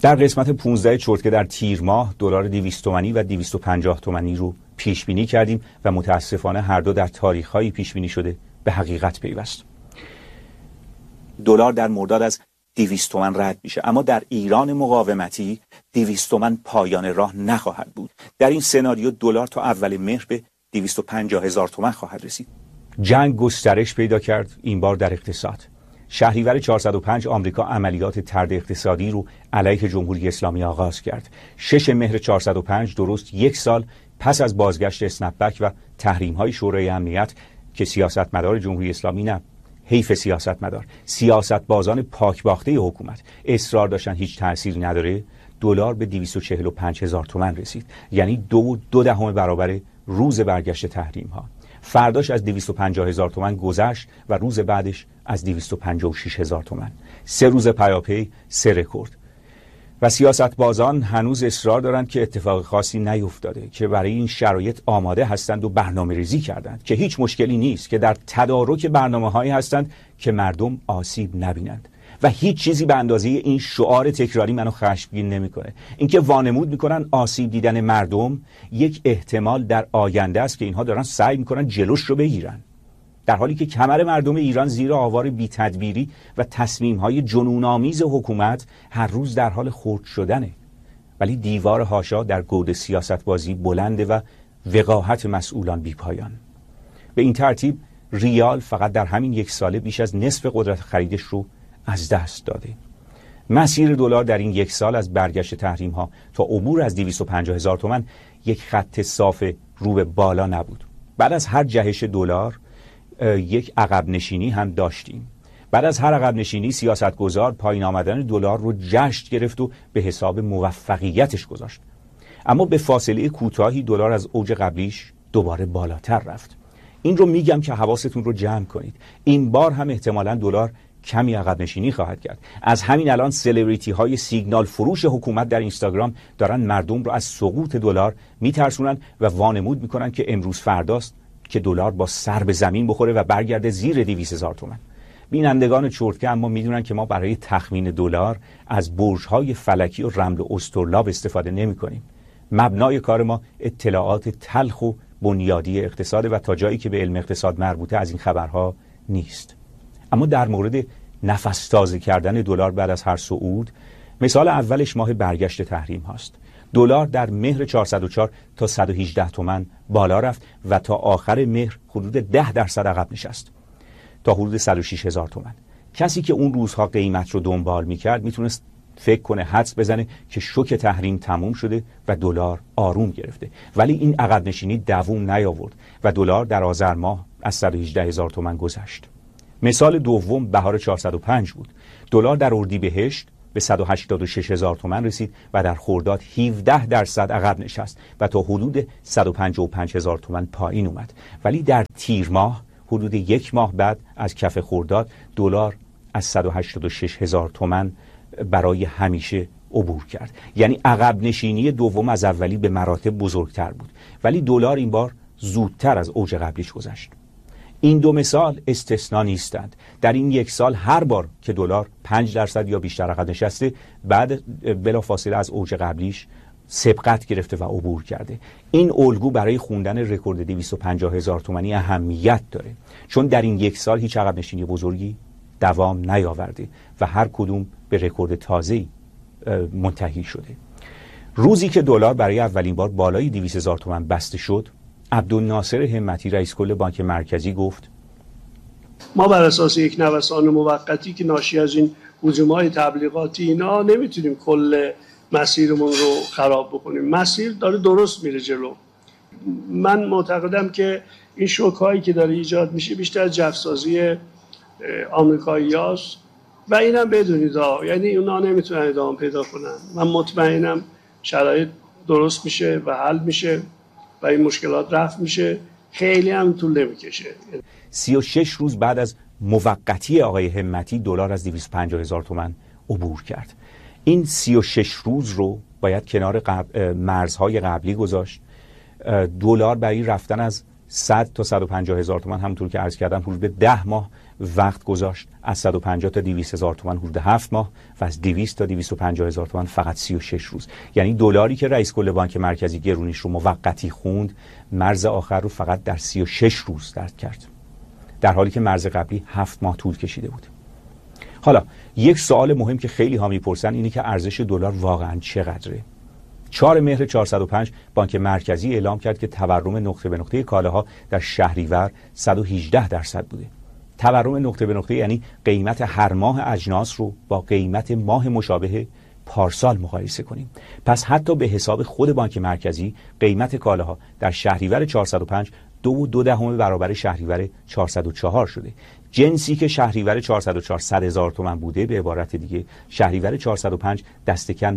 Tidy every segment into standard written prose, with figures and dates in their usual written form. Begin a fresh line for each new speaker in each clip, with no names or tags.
در قسمت 15 چرتکه در تیر ماه دلار 200 تومانی و 250 تومانی رو پیش بینی کردیم و متاسفانه هر دو در تاریخ‌هایی پیش بینی شده به حقیقت پیوست. دلار در مرداد از 200 تومان رد میشه، اما در ایران مقاومتی 200 تومان پایان راه نخواهد بود. در این سناریو دلار تا اول مهر به 250,000 تومان خواهد رسید. جنگ گسترش پیدا کرد، این بار در اقتصاد. شهریور 405 آمریکا عملیات طرد اقتصادی رو علیه جمهوری اسلامی آغاز کرد. 6 مهر 405 درست یک سال پس از بازگشت اسنپ بک و تحریم‌های شورای امنیت که سیاستمدار جمهوری اسلامی نه، حیف سیاستمدار، سیاستبازان پاکباخته حکومت اصرار داشتن هیچ تأثیری نداره، دلار به 245,000 تومان رسید، یعنی 2.2 برابر روز برگشت تحریم‌ها. فرداش از 250,000 تومان گذشت و روز بعدش از 256,000 تومان. 3 روز پیاپی 3 رکورد. و سیاستبازان هنوز اصرار دارند که اتفاق خاصی نیفتاده، که برای این شرایط آماده هستند و برنامه‌ریزی کردند، که هیچ مشکلی نیست، که در تدارک برنامه‌هایی هستند که مردم آسیب نبینند. و هیچ چیزی به اندازه این شعار تکراری منو خشمگین نمیکنه. اینکه وانمود میکنن آسیب دیدن مردم یک احتمال در آینده است که اینها دارن سعی میکنن جلوش رو بگیرن، در حالی که کمر مردم ایران زیر آوار بی‌تدبیری و تصمیم‌های جنون‌آمیز حکومت هر روز در حال خرد شدنه. ولی دیوار حاشا در گود سیاست‌بازی بلنده و وقاحت مسئولان بی‌پایان. به این ترتیب ریال فقط در همین یک ساله بیش از نصف قدرت خریدش رو از دست داده. مسیر دلار در این یک سال از برگشت تحریم‌ها تا عبور از 250,000 تومان یک خط صاف رو به بالا نبود. بعد از هر جهش دلار یک عقب نشینی هم داشتیم. بعد از هر عقب نشینی سیاستگزار پایین آمدن دلار رو جشن گرفت و به حساب موفقیتش گذاشت. اما به فاصله کوتاهی دلار از اوج قبلیش دوباره بالاتر رفت. این رو میگم که حواستون رو جمع کنید. این بار هم احتمالاً دلار کمی عقب نشینی خواهد کرد. از همین الان سلبریتی های سیگنال فروش حکومت در اینستاگرام دارن مردم رو از سقوط دلار میترسونن و وانمود میکنن که امروز فرداست که دلار با سر به زمین بخوره و برگرده زیر 200,000 تومان. بینندگان چرتکه اما میدونن که ما برای تخمین دلار از برج‌های فلکی و رمل و استرلاب استفاده نمی‌کنیم. مبنای کار ما اطلاعات تلخ و بنیادی اقتصاد و تا جایی که به علم اقتصاد مربوطه از این خبرها نیست. اما در مورد نفس تازه کردن دلار بعد از هر صعود، مثال اولش ماه برگشت تحریم هاست. دلار در مهر 404 تا 118 تومان بالا رفت و تا آخر مهر حدود 10% عقب نشست تا حدود 106,000 تومان. کسی که اون روزها قیمت رو دنبال میکرد میتونست فکر کنه، حدس بزنه که شوک تحریم تموم شده و دلار آروم گرفته. ولی این عقب نشینی دوام نیاورد و دلار در آذر ماه از 118,000 تومان گذشت. مثال دوم بهار 405 بود. دلار در اردیبهشت به 186,000 تومان رسید و در خرداد 17% عقب نشست و تا حدود 155,000 تومان پایین اومد. ولی در تیر ماه حدود یک ماه بعد از کف خرداد دلار از 186,000 تومان برای همیشه عبور کرد. یعنی عقب نشینی دوم از اولی به مراتب بزرگتر بود، ولی دلار این بار زودتر از اوج قبلیش گذشت. این دو مثال استثنا نیستند. در این یک سال هر بار که دلار 5% یا بیشتر عقب نشسته، بعد بلافاصله از اوج قبلیش سبقت گرفته و عبور کرده. این الگو برای خوندن رکورد 250,000 تومانی اهمیت داره، چون در این یک سال هیچ عقب نشینی بزرگی دوام نیاورده و هر کدوم به رکورد تازه‌ای منتهی شده. روزی که دلار برای اولین بار بالای 200,000 تومان بسته شد، عبدالناصر همتی رئیس کل بانک مرکزی گفت:
ما بر اساس یک نوسان موقتی که ناشی از این هجوم‌های تبلیغاتی اینا نمیتونیم کل مسیرمون رو خراب بکنیم. مسیر داره درست میره جلو. من معتقدم که این شوک‌هایی که داره ایجاد میشه بیشتر از جفسازی آمریکایی‌هاست و اینم بدونید یعنی اونا نمیتونن ادامه پیدا کنن. من مطمئنم شرایط درست میشه و حل میشه و این مشکلات رفع میشه، خیلی هم طول نمیکشه.
36 روز بعد از موقتی آقای همتی دلار از 250,000 تومان عبور کرد. این 36 روز رو باید کنار مرزهای قبلی گذاشت. دلار برای رفتن از 100 تا 150,000 تومان همونطور که عرض کردم حدود 10 ماه وقت گذاشت، از 150 تا 200 هزار تومان حدود 7 ماه و از 200 تا 250 هزار تومان فقط 36 روز. یعنی دلاری که رئیس کل بانک مرکزی گرونیش رو موقتی خوند، مرز آخر رو فقط در 36 روز درک کرد، در حالی که مرز قبلی 7 ماه طول کشیده بود. حالا یک سوال مهم که خیلی ها میپرسن اینه که ارزش دلار واقعا چقدره؟ 4 مهر 405 بانک مرکزی اعلام کرد که تورم نقطه به نقطه کالاها در شهریور 118% بوده. تورم نقطه به نقطه یعنی قیمت هر ماه اجناس رو با قیمت ماه مشابه پارسال مقایسه کنیم. پس حتی به حساب خود بانک مرکزی قیمت کالاها در شهریور 405 2.2 برابر شهریور 404 شده. جنسی که شهریور 404 100,000 تومان بوده، به عبارت دیگه شهریور 405 دست کم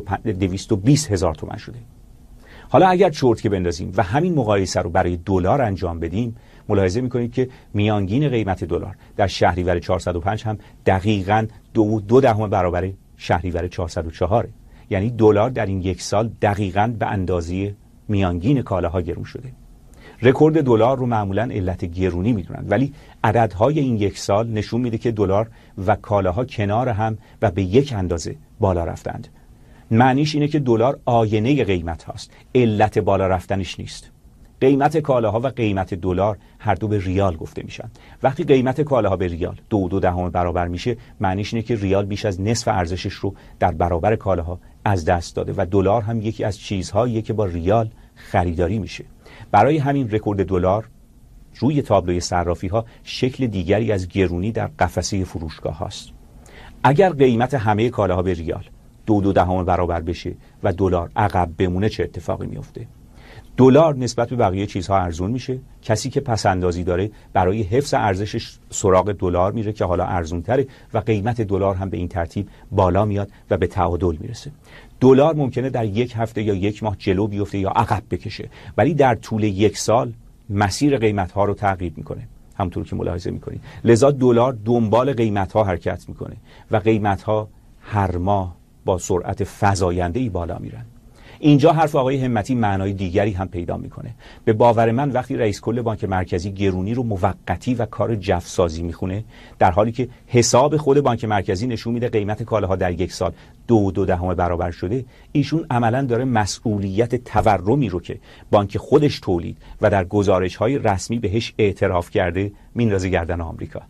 220,000 تومان شده. حالا اگر چرت که بندازیم و همین مقایسه رو برای دلار انجام بدیم، ملاحظه میکنید که میانگین قیمت دلار در شهریور 405 هم دقیقاً 2.2 برابر شهریور 404. یعنی دلار در این یک سال دقیقاً به اندازه میانگین کالاها گرون شده. رکورد دلار رو معمولاً علت گرونی میدونن، ولی عددهای این یک سال نشون میده که دلار و کالاها کنار هم و به یک اندازه بالا رفتند. معنیش اینه که دلار آینه قیمت هاست، علت بالا رفتنش نیست. قیمت کالاها و قیمت دلار هر دو به ریال گفته میشن. وقتی قیمت کالاها به ریال 2.2 برابر میشه، معنیش اینه که ریال بیش از نصف ارزشش رو در برابر کالاها از دست داده و دلار هم یکی از چیزهاییه که با ریال خریداری میشه. برای همین رکورد دلار روی تابلوی صرافی ها شکل دیگری از گرونی در قفسه فروشگاه هاست. اگر قیمت همه کالاها به ریال 2.2 برابر بشه و دلار عقب بمونه، چه اتفاقی میفته؟ دلار نسبت به بقیه چیزها ارزون میشه. کسی که پسندازی داره برای حفظ ارزشش سراغ دلار میره که حالا ارزون تره و قیمت دلار هم به این ترتیب بالا میاد و به تعادل میرسه. دلار ممکنه در یک هفته یا یک ماه جلو بیفته یا عقب بکشه، ولی در طول یک سال مسیر قیمت ها رو تغییر میکنه، همونطور که ملاحظه میکنید. لذا دلار دنبال قیمت ها حرکت میکنه و قیمت ها هر ماه با سرعت فزاینده‌ای بالا میرن. اینجا حرف آقای همتی معنای دیگری هم پیدا میکنه. به باور من وقتی رئیس کل بانک مرکزی گرونی رو موقتی و کار جفسازی میخونه، در حالی که حساب خود بانک مرکزی نشون میده قیمت کالاها در یک سال 2.2 برابر شده، ایشون عملا داره مسئولیت تورمی رو که بانک خودش تولید و در گزارش‌های رسمی بهش اعتراف کرده میندازه گردن آمریکا.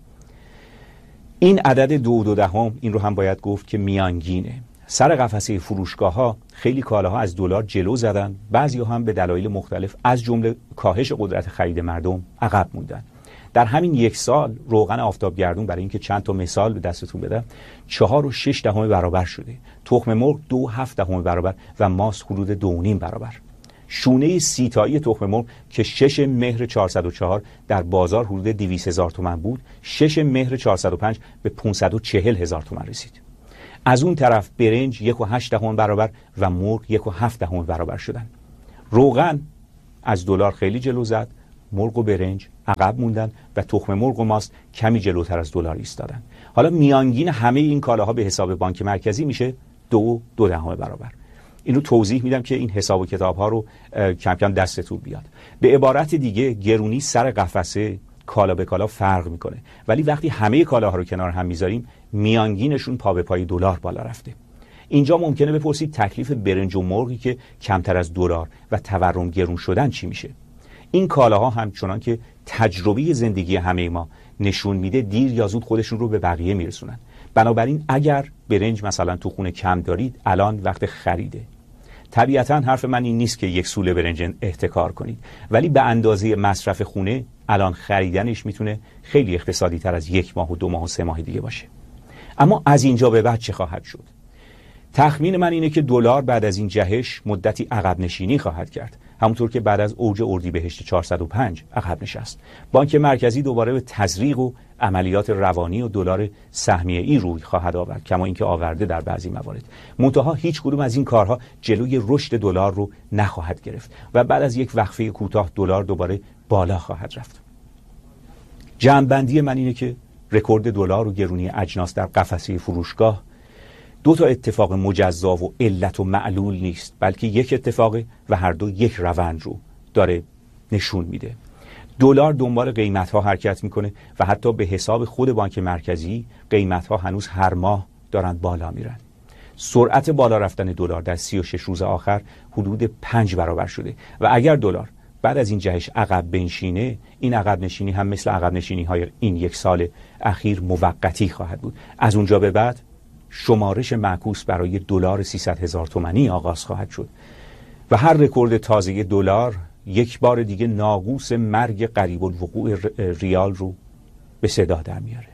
این عدد 2.2 این رو هم باید گفت که میانگینه. سر قفسه فروشگاه ها خیلی کالاها از دلار جلو زدن، بعضی‌ها هم به دلایل مختلف از جمله کاهش قدرت خرید مردم عقب موندن. در همین یک سال روغن آفتابگردون، برای اینکه چند تا مثال به دستتون بدم، 4.6 برابر شده، تخم مرغ 2.7 برابر و ماست حدود 2.5 برابر. شونه سیتایی تخم مرغ که 6 مهر 404 در بازار حدود 200,000 تومان بود، 6 مهر 405 به 540,000 تومان رسید. از اون طرف برنج 1.8 برابر و مرغ 1.7 برابر شدن. روغن از دلار خیلی جلو زد، مرغ و برنج عقب موندن و تخم مرغ و ماست کمی جلوتر از دلار ایستادن. حالا میانگین همه این کالاها به حساب بانک مرکزی میشه 2.2 برابر. اینو توضیح میدم که این حساب و کتاب ها رو کم کم دستتون بیاد. به عبارت دیگه گرونی سر قفسه کالا به کالا فرق میکنه، ولی وقتی همه کالاها رو کنار هم میذاریم میانگینشون پا به پای دلار بالا رفته. اینجا ممکنه بپرسید تکلیف برنج و مرغی که کمتر از دلار و تورم گرون شدن چی میشه؟ این کالاها همچنان که تجربه زندگی همه ما نشون میده دیر یا زود خودشون رو به بقیه میرسونن. بنابراین اگر برنج مثلا تو خونه کم دارید، الان وقت خریده. طبیعتا حرف من این نیست که یک سوله برنج احتکار کنید، ولی به اندازه مصرف خونه الان خریدنش میتونه خیلی اقتصادی تر از 1 ماه و 2 ماه و 3 ماه دیگه باشه. اما از اینجا به بعد چه خواهد شد؟ تخمین من اینه که دلار بعد از این جهش مدتی عقب نشینی خواهد کرد، همونطور که بعد از اوج اردیبهشت 405 عقب نشست. بانک مرکزی دوباره به تزریق و عملیات روانی و دلار سهمیه‌ای روی خواهد آورد، کما اینکه آورده در بعضی موارد. منتها هیچ کدوم از این کارها جلوی رشد دلار رو نخواهد گرفت و بعد از یک وقفه کوتاه دلار دوباره بالا خواهد رفت. جمع‌بندی من اینه که رکورد دلار و گرونی اجناس در قفسه فروشگاه 2 اتفاق مجزا و علت و معلول نیست، بلکه یک اتفاقه و هر دو یک روند رو داره نشون میده. دلار دنبال قیمت‌ها حرکت میکنه و حتی به حساب خود بانک مرکزی قیمت‌ها هنوز هر ماه دارن بالا میرن. سرعت بالا رفتن دلار در 36 روز آخر حدود 5 برابر شده و اگر دلار بعد از این جهش عقب بنشینه، این عقب نشینی هم مثل عقب نشینی‌های این یک سال اخیر موقتی خواهد بود. از اونجا به بعد شمارش معکوس برای دلار 300,000 تومانی آغاز خواهد شد و هر رکورد تازه دلار یک بار دیگه ناقوس مرگ قریب الوقوع ریال رو به صدا در میاره.